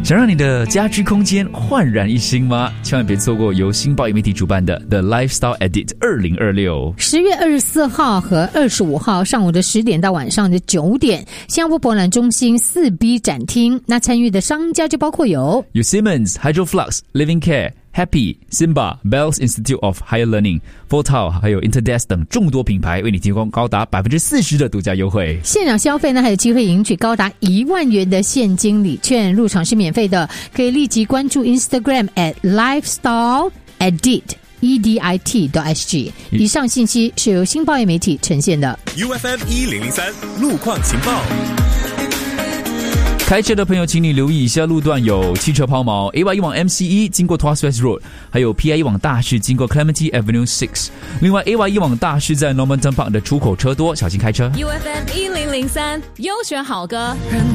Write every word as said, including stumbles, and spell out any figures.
想让你的家居空间焕然一新吗？千万别错过由新报业媒体主办的 The Lifestyle Edit 二零二六。 十月二十四号和二十五号上午的十点到晚上的九点，新加坡博览中心四 B 展厅。那参与的商家就包括有有 Siemens、Hydroflux、Living Care、Happy、Simba、Bells Institute of Higher Learning、Fortal 还有 Interdesk 等众多品牌，为你提供高达百分之四十的独家优惠。 现场消费呢，还有机会赢取高达一万元的现金礼券，入场是免费的，可以立即关注 Instagram at lifestyle edit E D I T 到 S G。 以上信息是由新报业媒体呈现的。 U F M 一零零三路况情报。 开车的朋友请你留意以下路段，有汽车抛锚 A Y 一往 M C E 经过 Tuas West Road， 还有 P I 一往大市经过 Clementi Avenue 六。 另外 A Y 一往大市在 Normanton Park 的出口车多，小心开车。 U F M 一零零三优选好歌。